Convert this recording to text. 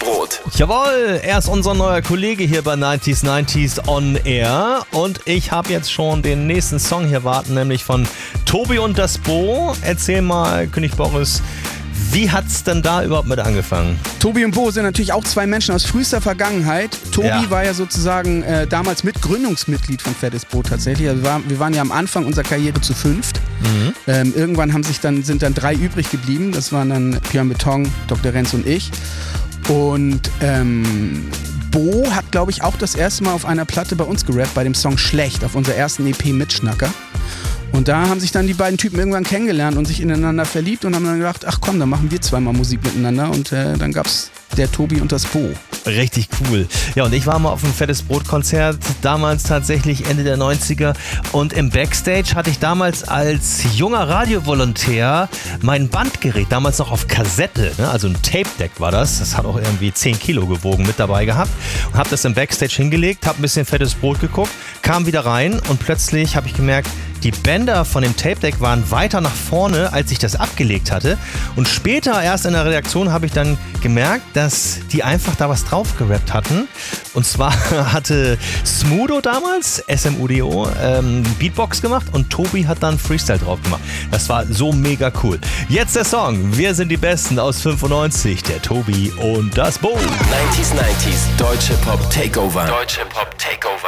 Brot. Jawohl, er ist unser neuer Kollege hier bei 90s on Air und ich habe jetzt schon den nächsten Song hier warten, nämlich von Tobi und das Bo. Erzähl mal, König Boris, wie hat's denn da überhaupt mit angefangen? Tobi und Bo sind natürlich auch zwei Menschen aus frühester Vergangenheit. Tobi war ja sozusagen damals Gründungsmitglied von Fettes Brot tatsächlich. Also wir waren ja am Anfang unserer Karriere zu fünft. Irgendwann sind dann 3 übrig geblieben. Das waren dann Björn Beton, Dr. Renz und ich. Und Bo hat, glaube ich, auch das erste Mal auf einer Platte bei uns gerappt, bei dem Song Schlecht, auf unserer ersten EP Mitschnacker. Und da haben sich dann die beiden Typen irgendwann kennengelernt und sich ineinander verliebt und haben dann gedacht, ach komm, dann machen wir zweimal Musik miteinander. Und dann gab's der Tobi und das Bo. Richtig cool. Ja, und ich war mal auf einem Fettes Brot-Konzert, damals tatsächlich Ende der 90er. Und im Backstage hatte ich damals als junger Radiovolontär mein Bandgerät, damals noch auf Kassette, ne? Also ein Tape-Deck war das. Das hat auch irgendwie 10 Kilo gewogen, mit dabei gehabt. Und habe das im Backstage hingelegt, habe ein bisschen Fettes Brot geguckt, kam wieder rein und plötzlich habe ich gemerkt, die Bänder von dem Tape-Deck waren weiter nach vorne, als ich das abgelegt hatte. Und später erst in der Redaktion habe ich dann gemerkt, dass die einfach da was drauf gerappt hatten. Und zwar hatte Smudo damals, SMUDO, Beatbox gemacht und Tobi hat dann Freestyle drauf gemacht. Das war so mega cool. Jetzt der Song. Wir sind die Besten aus 95. Der Tobi und das Bo. 90s Deutsche Pop Takeover. Deutsche Pop Takeover.